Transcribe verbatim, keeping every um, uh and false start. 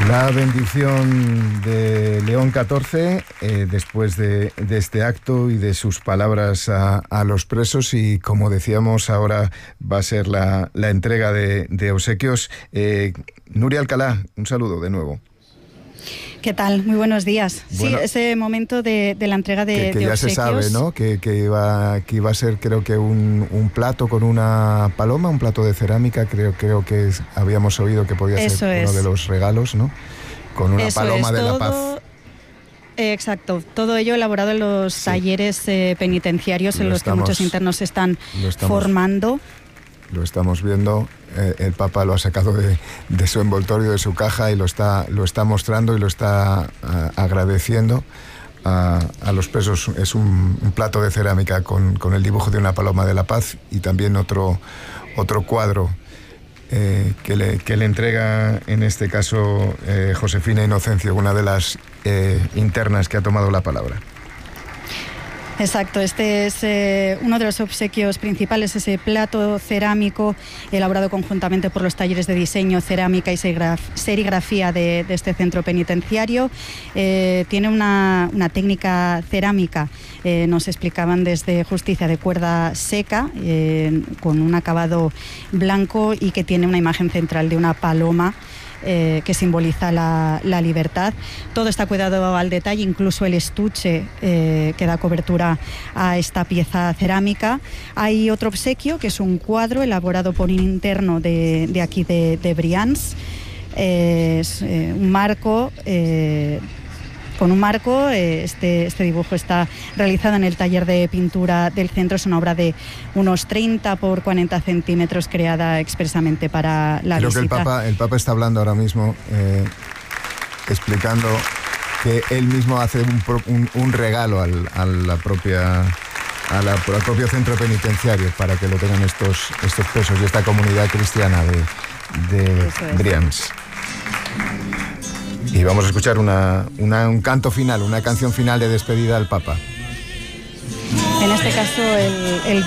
La bendición de León catorce eh, después de, de este acto y de sus palabras a, a los presos, y como decíamos, ahora va a ser la, la entrega de, de obsequios. Eh, Nuria Alcalá, un saludo de nuevo. ¿Qué tal? Muy buenos días. Bueno, sí, ese momento de, de la entrega de, que, que de ya obsequios. se sabe, ¿no? Que, que, iba, que iba a ser, creo que un, un plato con una paloma, un plato de cerámica, creo, creo que es, habíamos oído que podía Eso ser es. uno de los regalos, ¿no? Con una Eso paloma es, de todo, la paz. eh, exacto, todo ello elaborado en los Sí. talleres eh, penitenciarios Lo en los estamos- que muchos internos se están lo estamos- formando. Lo estamos viendo, eh, el Papa lo ha sacado de, de su envoltorio, de su caja, y lo está, lo está mostrando y lo está a, agradeciendo a, a los presos. Es un, un plato de cerámica con, con el dibujo de una paloma de la paz, y también otro, otro cuadro eh, que, le, que le entrega, en este caso, eh, Josefina Inocencio, una de las eh, internas que ha tomado la palabra. Exacto, este es eh, uno de los obsequios principales, ese plato cerámico elaborado conjuntamente por los talleres de diseño, cerámica y serigraf- serigrafía de, de este centro penitenciario. Eh, tiene una, una técnica cerámica, eh, nos explicaban desde Justicia, de cuerda seca, eh, con un acabado blanco, y que tiene una imagen central de una paloma Eh, que simboliza la, la libertad. Todo está cuidado al detalle, incluso el estuche eh, que da cobertura a esta pieza cerámica. Hay otro obsequio, que es un cuadro elaborado por un interno de, de aquí de, de Brians. Eh, es eh, un marco... Eh, Con un marco, eh, este, este dibujo está realizado en el taller de pintura del centro. Es una obra de unos treinta por cuarenta centímetros, creada expresamente para la Creo visita. que el Papa, el Papa está hablando ahora mismo, eh, explicando que él mismo hace un, pro- un, un regalo al, a la propia, a la, al propio centro penitenciario, para que lo tengan estos, estos presos y esta comunidad cristiana de, de Eso es. Brians. Y vamos a escuchar una, una, un canto final, una canción final de despedida al Papa. En este caso, el, el